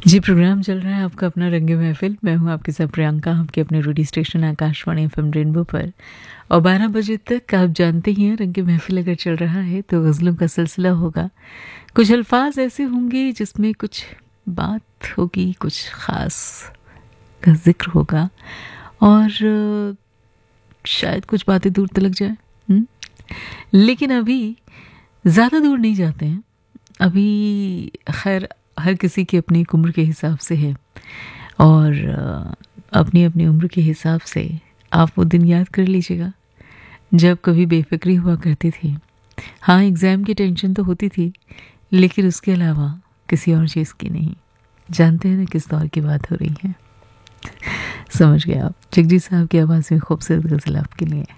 जी, programme चल रहा है आपका अपना रंग महफ़िल। मैं हूँ आपके साथ प्रियंका, आपके अपने radio station Akashvani FM rainbow पर। और 12 बजे तक आप जानते ही हैं रंग महफ़िल अगर चल रहा है तो गज़लों का सिलसिला होगा। कुछ अल्फ़ाज़ ऐसे होंगे जिसमें कुछ बात होगी, कुछ ख़ास का ज़िक्र होगा और शायद कुछ बातें दूर तलक जाएँ। हुँ? लेकिन अभी ज़्यादा दूर नहीं जाते हैं। अभी ख़ैर हर किसी की अपनी एक उम्र के हिसाब से है और अपनी अपनी उम्र के हिसाब से आप वो दिन याद कर लीजिएगा जब कभी बेफ़िक्री हुआ करती थी। हाँ, एग्ज़ाम की टेंशन तो होती थी लेकिन उसके अलावा किसी और चीज़ की नहीं। जानते हैं ना किस दौर की बात हो रही है? समझ गए आप। जगजीत साहब की आवाज़ में खूबसूरत गज़ल आपके लिए।